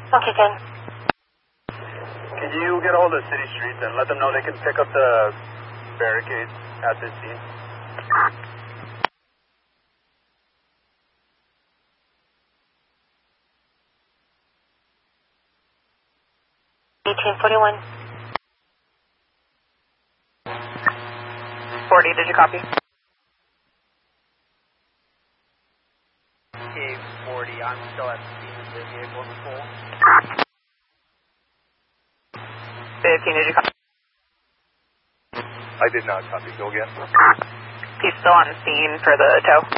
Okay, good. Can you get a hold of City Streets and let them know they can pick up the barricades at this scene? 1841. 40, did you copy? K40, I'm still at the scene of the vehicle in the pool. 15, did you copy? I did not copy. Go again. He's still on scene for the tow.